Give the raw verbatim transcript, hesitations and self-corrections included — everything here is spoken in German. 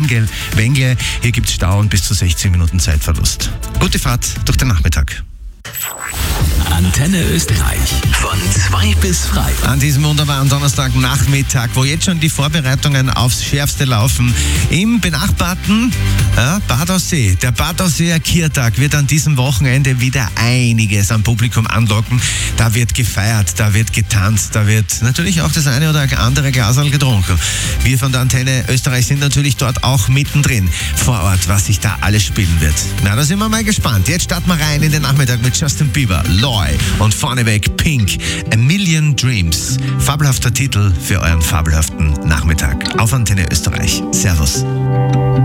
Wengle. Wengle. Hier gibt es Stau und bis zu sechzehn Minuten Zeitverlust. Gute Fahrt durch den Nachmittag. Antenne Österreich von zwei bis frei. An diesem wunderbaren Donnerstagnachmittag, wo jetzt schon die Vorbereitungen aufs Schärfste laufen, im benachbarten ja, Bad Aussee. Der Bad Ausseer Kiertag wird an diesem Wochenende wieder einiges am Publikum anlocken. Da wird gefeiert, da wird getanzt, da wird natürlich auch das eine oder andere Glaserl getrunken. Wir von der Antenne Österreich sind natürlich dort auch mittendrin vor Ort, was sich da alles spielen wird. Na, da sind wir mal gespannt. Jetzt starten wir rein in den Nachmittag mit Justin Bieber, Loy und vorneweg Pink, A Million Dreams. Fabelhafter Titel für euren fabelhaften Nachmittag auf Antenne Österreich. Servus.